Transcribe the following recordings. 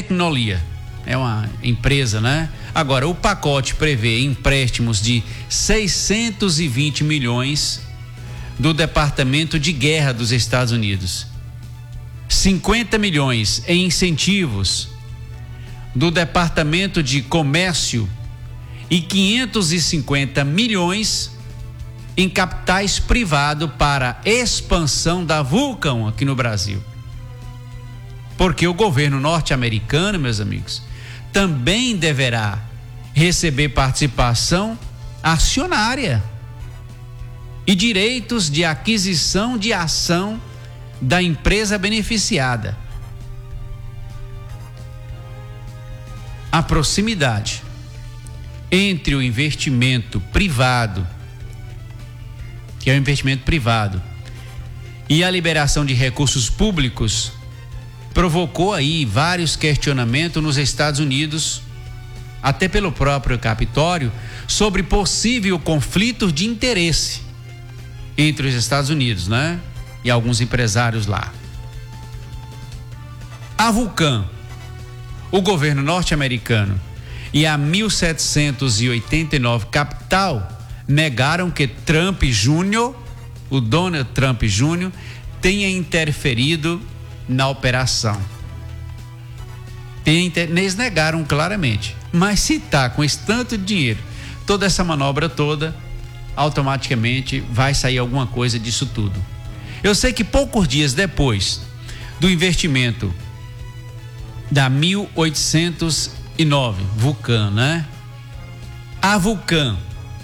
Tecnolia. É uma empresa, né? Agora, o pacote prevê empréstimos de 620 milhões do Departamento de Guerra dos Estados Unidos. 50 milhões em incentivos do Departamento de Comércio e 550 milhões em capitais privados para expansão da Vulcan aqui no Brasil. Porque o governo norte-americano, meus amigos, também deverá receber participação acionária e direitos de aquisição de ação da empresa beneficiada. A proximidade entre o investimento privado, que é o investimento privado, e a liberação de recursos públicos provocou aí vários questionamentos nos Estados Unidos, até pelo próprio Capitólio, sobre possível conflito de interesse entre os Estados Unidos, né? E alguns empresários lá. A Vulcan, o governo norte-americano e a 1789 Capital negaram que Trump Jr., o Donald Trump Jr., tenha interferido na operação. Eles negaram claramente. Mas se está com esse tanto de dinheiro, toda essa manobra toda, automaticamente vai sair alguma coisa disso tudo. Eu sei que poucos dias depois do investimento da 1809 Vulcan, né? A Vulcan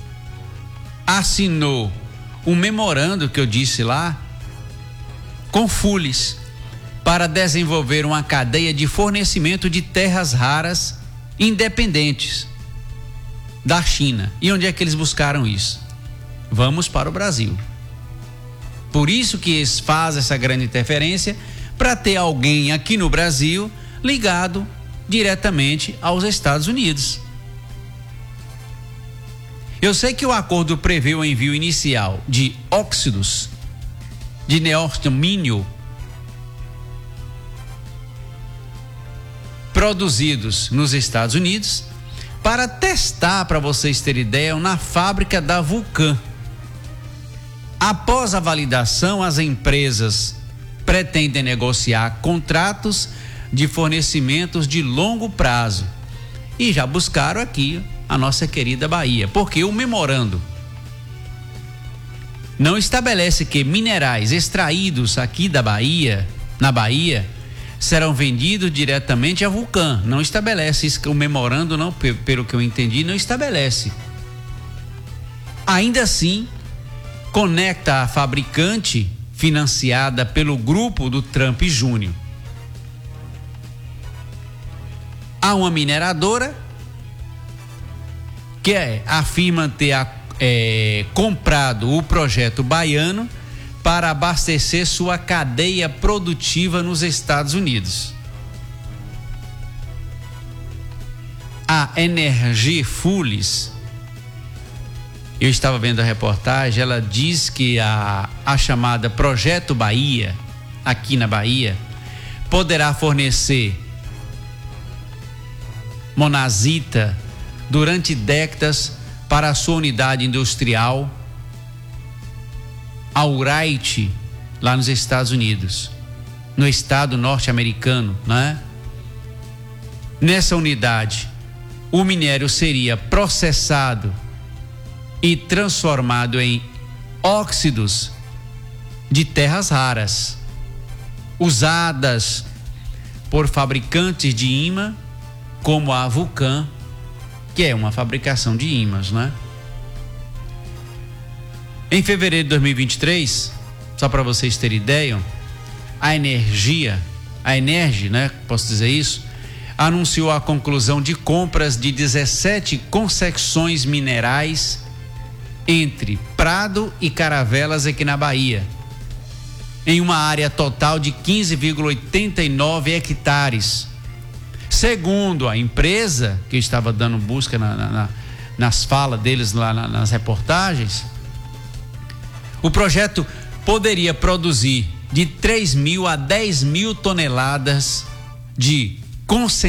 assinou um memorando que eu disse lá com Fulles para desenvolver uma cadeia de fornecimento de terras raras independentes da China. E onde é que eles buscaram isso? Vamos para o Brasil. Por isso que eles fazem essa grande interferência, para ter alguém aqui no Brasil ligado diretamente aos Estados Unidos. Eu sei que o acordo prevê o envio inicial de óxidos de neodymium produzidos nos Estados Unidos para testar, para vocês terem ideia, na fábrica da Vulcan. Após a validação, as empresas pretendem negociar contratos de fornecimentos de longo prazo e já buscaram aqui a nossa querida Bahia, porque o memorando não estabelece que minerais extraídos aqui da Bahia, na Bahia, serão vendidos diretamente à Vulcan. Não estabelece isso, o memorando não, pelo que eu entendi, não estabelece. Ainda assim, conecta a fabricante financiada pelo grupo do Trump Jr. a uma mineradora que afirma ter comprado o projeto baiano para abastecer sua cadeia produtiva nos Estados Unidos. A Energy Fulles, eu estava vendo a reportagem, ela diz que a chamada Projeto Bahia, aqui na Bahia, poderá fornecer monazita durante décadas para a sua unidade industrial Aurite, lá nos Estados Unidos, no estado norte-americano, né? Nessa unidade, o minério seria processado e transformado em óxidos de terras raras, usadas por fabricantes de imã, como a Vulcan, que é uma fabricação de ímãs, né? Em fevereiro de 2023, só para vocês terem ideia, a Energy, né? Posso dizer isso? Anunciou a conclusão de compras de 17 concessões minerais entre Prado e Caravelas aqui na Bahia, em uma área total de 15,89 hectares. Segundo a empresa, que estava dando busca nas falas deles lá nas reportagens, o projeto poderia produzir de 3.000 a 10.000 toneladas de concentração